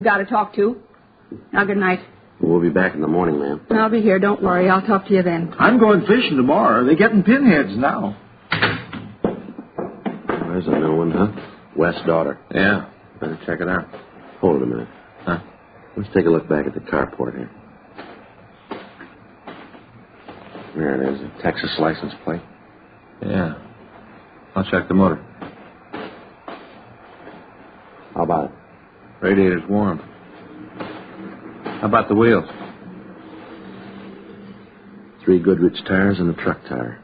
got to talk to. Now, good night. We'll be back in the morning, ma'am. I'll be here. Don't worry. I'll talk to you then. I'm going fishing tomorrow. They're getting pinheads now. There's a new one, huh? West's daughter. Yeah. Better check it out. Hold it a minute. Huh? Let's take a look back at the carport here. There it is, a Texas license plate. Yeah. I'll check the motor. How about it? Radiator's warm. How about the wheels? 3 Goodrich tires and a truck tire.